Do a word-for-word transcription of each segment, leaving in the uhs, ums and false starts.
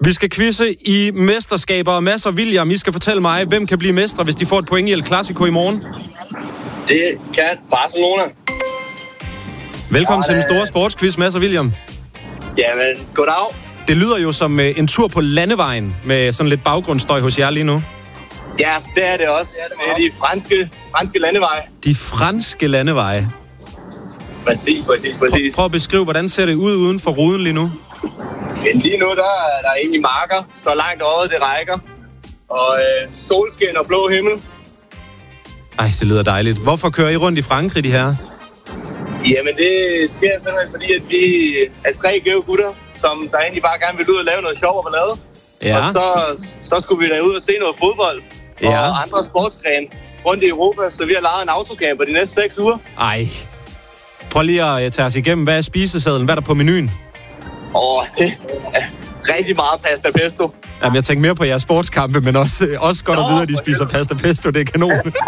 Vi skal quizze i mesterskaber, og Mads og William, I skal fortælle mig, hvem kan blive mestre, hvis de får et point i El Clasico i morgen? Det kan Barcelona. Velkommen ja, til den store sportsquiz, Mads og William. Jamen, goddag. Det lyder jo som uh, en tur på landevejen, med sådan lidt baggrundsstøj hos jer lige nu. Ja, det er det også. Det er de franske, franske landeveje. De franske landeveje? Præcis, præcis, præcis. Prøv at beskrive, hvordan ser det ud uden for ruden lige nu? Men lige nu, der er der egentlig marker, så langt øjet det rækker. Og øh, solskin og blå himmel. Ej, det lyder dejligt. Hvorfor kører I rundt i Frankrig, de her? Jamen, det sker simpelthen, fordi at vi er tre gæve gutter, som der egentlig bare gerne vil ud og lave noget sjov og ballade. Ja. Og så, så skulle vi da ud og se noget fodbold ja. og andre sportsgrene rundt i Europa, så vi har lejet en autocamper de næste seks uger. Ej. Prøv lige at tage os igennem. Hvad er spisesedlen? Hvad er der på menuen? Åh, oh, rigtig meget pasta pesto. Jamen, jeg tænker mere på jeres sportskampe, men også, også godt Nå, at vide, at de spiser pasta pesto. Det er kanon.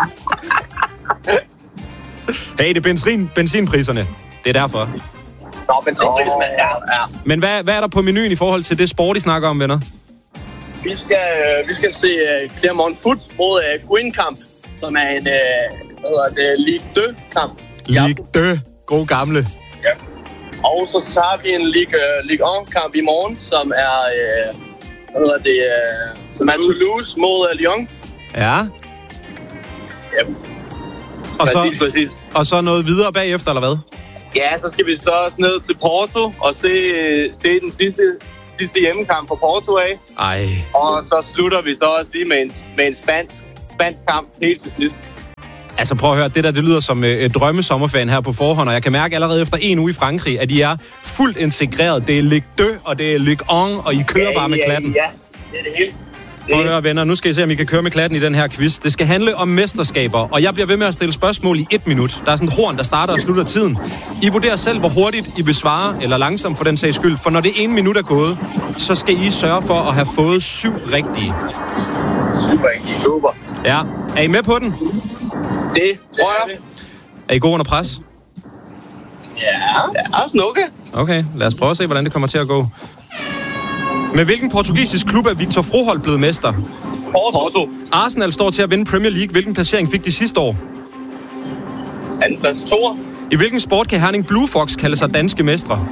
Hey, det er benzin, benzinpriserne. Det er derfor. Nå, benzinpriserne, ja, ja. Men hvad, hvad er der på menuen i forhold til det sport, I snakker om, venner? Vi skal, vi skal se uh, Clermont Foot mod uh, Guingamp, som er en uh, hvad hedder det, Ligue to-kamp. Ligue to. God gamle. Ja. Og så, så har vi en Ligue, uh, Ligue one-kamp i morgen, som er, uh, hvad hedder det, uh, som er Toulouse mod uh, Lyon. Ja. Ja. Og så, præcis, præcis. og så noget videre bagefter, eller hvad? Ja, så skal vi så også ned til Porto og se, se den sidste, sidste hjemmekamp på Porto af. Ej. Og så slutter vi så også lige med en, med en spansk, spansk kamp helt til sidst. Altså prøv at høre, det der det lyder som øh, et drømmesommerferien her på forhånd, og jeg kan mærke allerede efter en uge i Frankrig, at I er fuldt integreret. Det er Ligue to, og det er Ligue one, og I kører ja, bare med ja, klatten. Ja, det er det hele. Prøv at høre, venner, nu skal I se, om I kan køre med klatten i den her quiz. Det skal handle om mesterskaber, og jeg bliver ved med at stille spørgsmål i et minut. Der er sådan et horn, der starter og slutter tiden. I vurderer selv, hvor hurtigt I vil svare, eller langsomt for den sags skyld. For når det ene minut er gået, så skal I sørge for at have fået syv rigtige. Super, super. Ja. Er I med på den? Det tror jeg. Er I gode under pres? Ja, ja, sådan okay. Okay, lad os prøve at se, hvordan det kommer til at gå. Med hvilken portugisisk klub er Victor Froholt blevet mester? Porto. Arsenal står til at vinde Premier League. Hvilken placering fik de sidste år? Anden plads, toer. I hvilken sport kan Herning Blue Fox kalde sig danske mestre?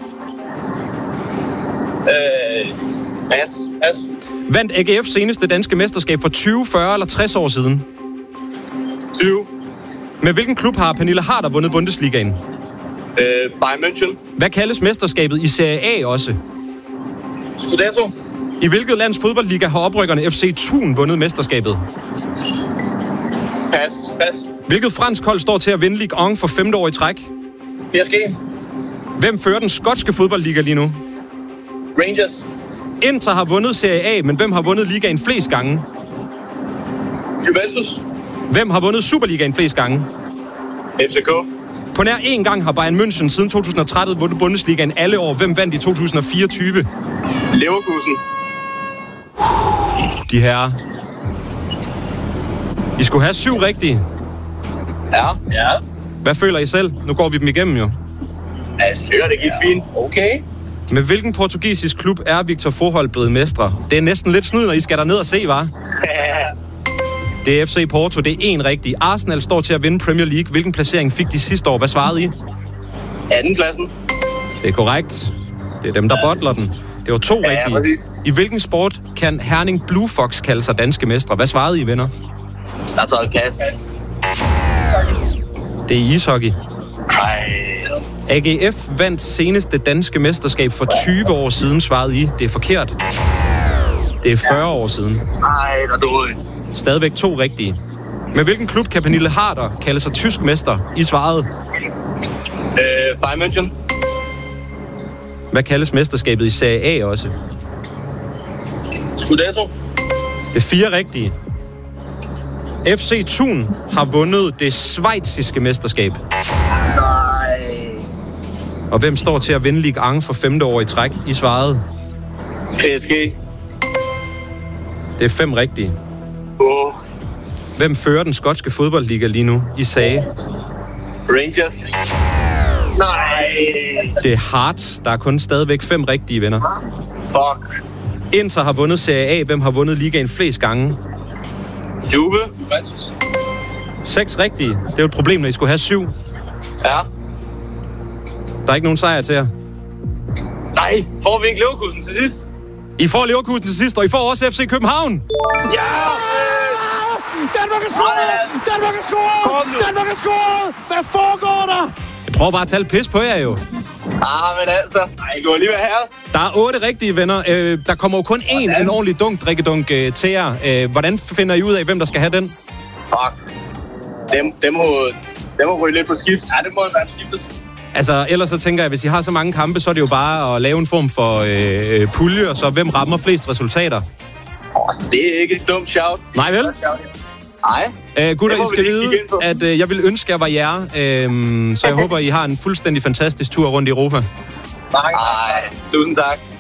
Øh, pas, pas. Vandt A G F seneste danske mesterskab for tyve, fyrre eller tres år siden? tyve. Med hvilken klub har Pernille Harder vundet Bundesligaen? Øh, Bayern München. Hvad kaldes mesterskabet i Serie A også? Scudetto. I hvilket lands fodboldliga har oprykkerne F C Thun vundet mesterskabet? Pas, pas. Hvilket fransk hold står til at vinde Ligue one for femte år i træk? P S G. Hvem fører den skotske fodboldliga lige nu? Rangers. Inter har vundet Serie A, men hvem har vundet ligaen flest gange? Juventus. Hvem har vundet Superligaen flest gange? F C K. På nær én gang har Bayern München siden to tusind og tretten vundet Bundesligaen alle år. Hvem vandt i to tusind og fireogtyve? Leverkusen. De her. I skulle have syv rigtige. Ja, ja. Hvad føler I selv? Nu går vi dem igennem jo. Ja, jeg føler, det gik ja. fint. Okay. Med hvilken portugisisk klub er Victor Froholt blevet mestre? Det er næsten lidt snyd, når I skal derned og se, hva'? Det er F C Porto, det er en rigtig. Arsenal står til at vinde Premier League. Hvilken placering fik de sidste år? Hvad svarede I? anden pladsen. Det er korrekt. Det er dem, der bottler den. Det var to ja, rigtige. I hvilken sport kan Herning Blue Fox kalde sig danske mestre? Hvad svarede I, venner? Stathold Kass. Det er ishockey. Ej. A G F vandt seneste danske mesterskab for tyve år siden, svarede I. Det er forkert. Det er fyrre år siden. Ej, der dog. Stadigvæk to rigtige. Med hvilken klub kan Pernille Harder kalde sig tysk mester? I svarede. Øh, Bayern München. Hvad kaldes mesterskabet i Serie A også? Scudetto. Det er fire rigtige. F C Thun har vundet det schweiziske mesterskab. Nej. Og hvem står til at vinde Ligue one for femte år i træk? I svarede. P S G. Det er fem rigtige. Oh. Hvem fører den skotske fodboldliga lige nu? I sagde. Rangers. Nej. Det er Hearts. Der er kun stadigvæk fem rigtige, venner. Fuck. Inter har vundet Serie A. Hvem har vundet ligaen flest gange? Juve. Seks rigtige. Det er jo et problem, når I skulle have syv. Ja. Der er ikke nogen sejr til jer. Nej, får vi ikke Leverkusen til sidst? I får Leverkusen til sidst, og I får også F C København. Ja! Danmark er scoret! Danmark er scoret! Danmark er scoret! Hvad foregår der? Jeg prøver bare at tage pis på jer jo. Ah, men altså, nej, gå lige være her. Der er otte rigtige venner. Øh, der kommer jo kun én, en ordentlig dunk, drikkedunk øh, til jer. Øh, hvordan finder I ud af, hvem der skal have den? Fuck. Dem, dem må, dem må ryge lidt på skift. Ja, det må være skiftet. Altså, ellers så tænker jeg, hvis I har så mange kampe, så er det jo bare at lave en form for øh, pulje, og så hvem rammer flest resultater? Oh, det er ikke et dumt shout. Nej vel? Nej. Øh, gutter, I skal vide, at øh, jeg vil ønske, at jeg var jer. Øh, så jeg håber, I har en fuldstændig fantastisk tur rundt i Europa. Nej, tusind tak.